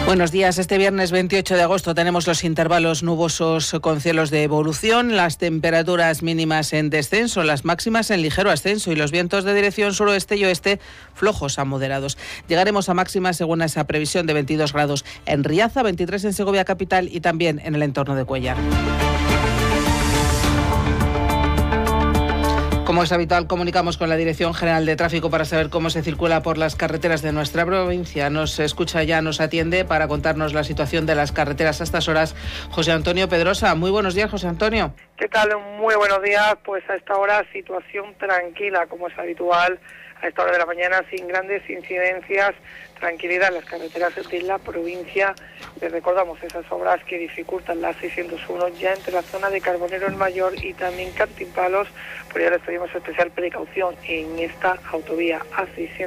Buenos días. Este viernes 28 de agosto tenemos los intervalos nubosos con cielos de evolución, las temperaturas mínimas en descenso, las máximas en ligero ascenso y los vientos de dirección suroeste y oeste flojos a moderados. Llegaremos a máximas según esa previsión de 22 grados en Riaza, 23 en Segovia capital y también en el entorno de Cuéllar. Como es habitual, comunicamos con la Dirección General de Tráfico para saber cómo se circula por las carreteras de nuestra provincia. Nos escucha ya, nos atiende para contarnos la situación de las carreteras a estas horas José Antonio Pedrosa. Muy buenos días, José Antonio. ¿Qué tal? Muy buenos días. Pues a esta hora situación tranquila, como es habitual, a esta hora de la mañana, sin grandes incidencias, tranquilidad en las carreteras de la provincia. Les recordamos esas obras que dificultan la 601 ya entre la zona de Carbonero el Mayor y también Cantimpalos. Por ello les pedimos especial precaución en esta autovía A600.